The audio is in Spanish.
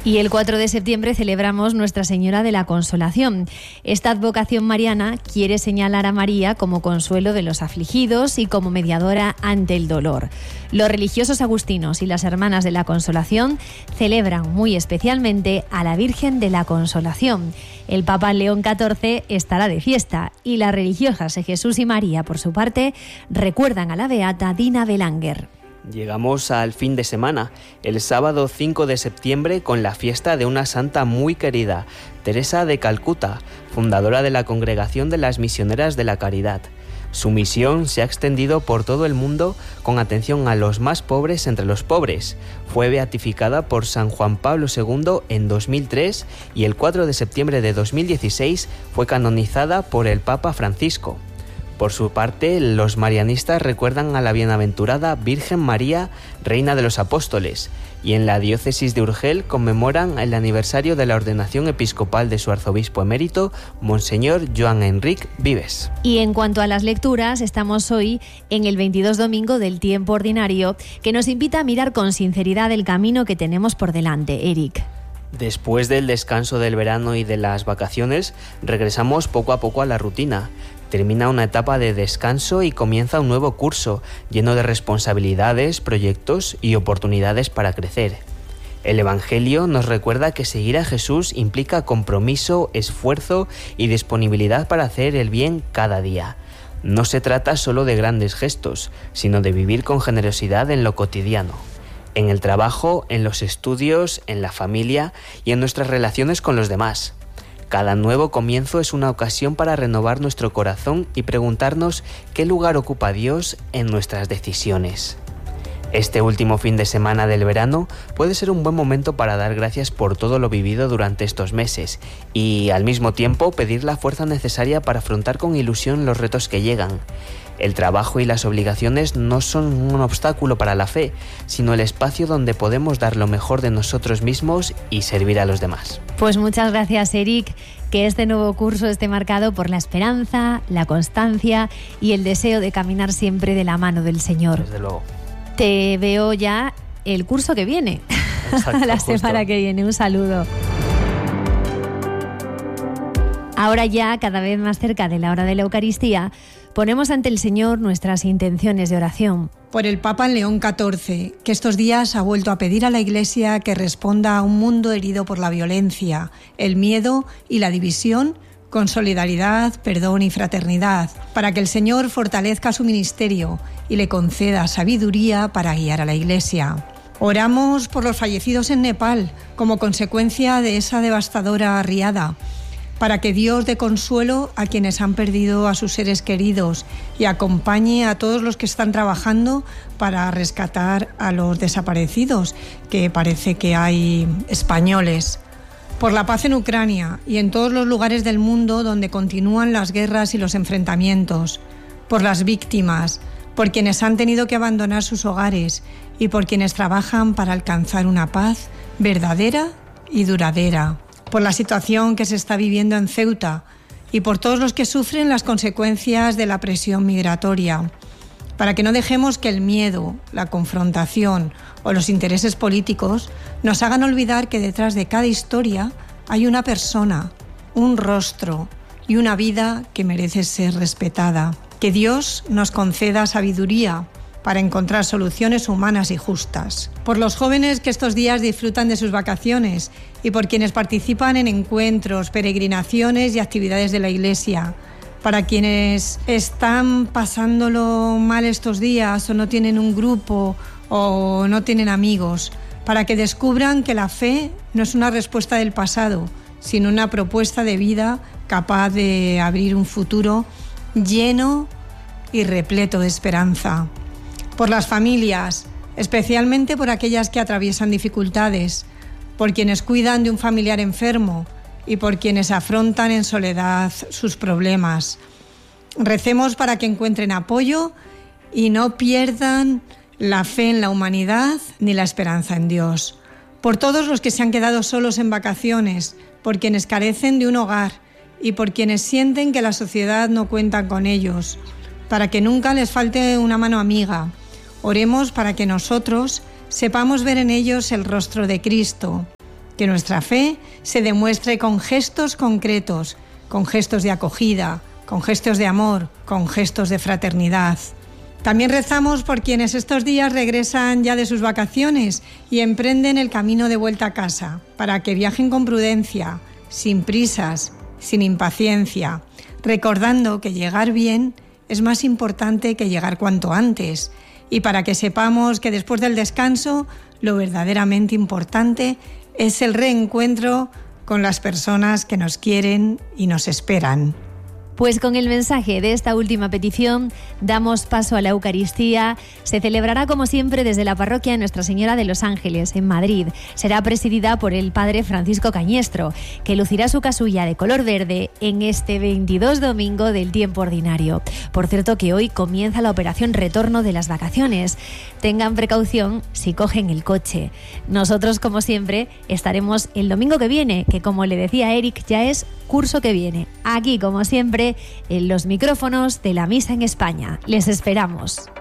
Y el 4 de septiembre celebramos Nuestra Señora de la Consolación. Esta advocación mariana quiere señalar a María como consuelo de los afligidos y como mediadora ante el dolor. Los religiosos agustinos y las Hermanas de la Consolación celebran muy especialmente a la Virgen de la Consolación. El Papa León XIV estará de fiesta y las religiosas de Jesús y María, por su parte, recuerdan a la beata Dina Belanger. Llegamos al fin de semana, el sábado 5 de septiembre, con la fiesta de una santa muy querida, Teresa de Calcuta, fundadora de la Congregación de las Misioneras de la Caridad. Su misión se ha extendido por todo el mundo con atención a los más pobres entre los pobres. Fue beatificada por San Juan Pablo II en 2003 y el 4 de septiembre de 2016 fue canonizada por el Papa Francisco. Por su parte, los marianistas recuerdan a la bienaventurada Virgen María, Reina de los Apóstoles, y en la diócesis de Urgel conmemoran el aniversario de la ordenación episcopal de su arzobispo emérito, Monseñor Joan Enric Vives. Y en cuanto a las lecturas, estamos hoy en el 22 domingo del tiempo ordinario, que nos invita a mirar con sinceridad el camino que tenemos por delante. Eric. Después del descanso del verano y de las vacaciones, regresamos poco a poco a la rutina. Termina una etapa de descanso y comienza un nuevo curso, lleno de responsabilidades, proyectos y oportunidades para crecer. El Evangelio nos recuerda que seguir a Jesús implica compromiso, esfuerzo y disponibilidad para hacer el bien cada día. No se trata solo de grandes gestos, sino de vivir con generosidad en lo cotidiano, en el trabajo, en los estudios, en la familia y en nuestras relaciones con los demás. Cada nuevo comienzo es una ocasión para renovar nuestro corazón y preguntarnos qué lugar ocupa Dios en nuestras decisiones. Este último fin de semana del verano puede ser un buen momento para dar gracias por todo lo vivido durante estos meses y, al mismo tiempo, pedir la fuerza necesaria para afrontar con ilusión los retos que llegan. El trabajo y las obligaciones no son un obstáculo para la fe, sino el espacio donde podemos dar lo mejor de nosotros mismos y servir a los demás. Pues muchas gracias, Eric. Que este nuevo curso esté marcado por la esperanza, la constancia y el deseo de caminar siempre de la mano del Señor. Desde luego. Te veo ya el curso que viene. Exacto, la semana que viene. Un saludo. Ahora ya, cada vez más cerca de la hora de la Eucaristía, ponemos ante el Señor nuestras intenciones de oración. Por el Papa León XIV, que estos días ha vuelto a pedir a la Iglesia que responda a un mundo herido por la violencia, el miedo y la división, con solidaridad, perdón y fraternidad, para que el Señor fortalezca su ministerio y le conceda sabiduría para guiar a la Iglesia. Oramos por los fallecidos en Nepal como consecuencia de esa devastadora riada, para que Dios dé consuelo a quienes han perdido a sus seres queridos y acompañe a todos los que están trabajando para rescatar a los desaparecidos, que parece que hay españoles. Por la paz en Ucrania y en todos los lugares del mundo donde continúan las guerras y los enfrentamientos. Por las víctimas, por quienes han tenido que abandonar sus hogares y por quienes trabajan para alcanzar una paz verdadera y duradera. Por la situación que se está viviendo en Ceuta y por todos los que sufren las consecuencias de la presión migratoria, para que no dejemos que el miedo, la confrontación o los intereses políticos nos hagan olvidar que detrás de cada historia hay una persona, un rostro y una vida que merece ser respetada. Que Dios nos conceda sabiduría para encontrar soluciones humanas y justas. Por los jóvenes que estos días disfrutan de sus vacaciones y por quienes participan en encuentros, peregrinaciones y actividades de la Iglesia. Para quienes están pasándolo mal estos días o no tienen un grupo o no tienen amigos. Para que descubran que la fe no es una respuesta del pasado, sino una propuesta de vida capaz de abrir un futuro lleno y repleto de esperanza. Por las familias, especialmente por aquellas que atraviesan dificultades, por quienes cuidan de un familiar enfermo y por quienes afrontan en soledad sus problemas. Recemos para que encuentren apoyo y no pierdan la fe en la humanidad ni la esperanza en Dios. Por todos los que se han quedado solos en vacaciones, por quienes carecen de un hogar y por quienes sienten que la sociedad no cuenta con ellos, para que nunca les falte una mano amiga. Oremos para que nosotros sepamos ver en ellos el rostro de Cristo Que nuestra fe se demuestre con gestos concretos, con gestos de acogida, con gestos de amor, con gestos de fraternidad. También rezamos por quienes estos días regresan ya de sus vacaciones y emprenden el camino de vuelta a casa, para que viajen con prudencia, sin prisas, sin impaciencia, recordando que llegar bien es más importante que llegar cuanto antes, y para que sepamos que después del descanso lo verdaderamente importante es el reencuentro con las personas que nos quieren y nos esperan. Pues con el mensaje de esta última petición damos paso a la Eucaristía. Se celebrará como siempre desde la parroquia de Nuestra Señora de los Ángeles, en Madrid. Será presidida por el padre Francisco Cañestro, que lucirá su casulla de color verde en este 22 domingo del tiempo ordinario. Por cierto que hoy comienza la operación retorno de las vacaciones. Tengan precaución si cogen el coche. Nosotros, como siempre, estaremos el domingo que viene, que como le decía Eric, ya es curso que viene. Aquí, como siempre, en los micrófonos de la Misa en España. Les esperamos.